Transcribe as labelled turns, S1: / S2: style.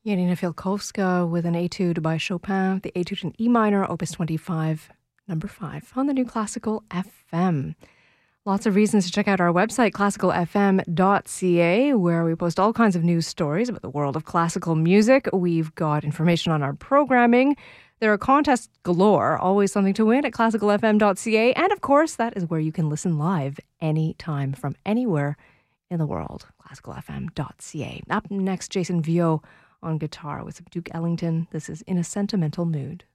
S1: Janina Filkowska with an etude by Chopin, the etude in E minor, opus 25, number 5, on the New Classical FM. Lots of reasons to check out our website, classicalfm.ca, where we post all kinds of news stories about the world of classical music. We've got information on our programming. There are contests galore, always something to win at classicalfm.ca. And of course, that is where you can listen live anytime from anywhere in the world, classicalfm.ca. Up next, Jason Vio on guitar with some Duke Ellington. This is In a Sentimental Mood.